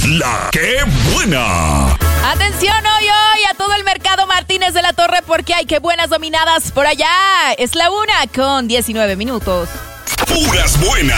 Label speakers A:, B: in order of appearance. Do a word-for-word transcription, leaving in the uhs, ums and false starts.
A: La que buena.
B: Atención hoy, hoy a todo el mercado Martínez de la Torre porque hay que buenas dominadas por allá. Es la una con diecinueve minutos.
A: Puras buenas.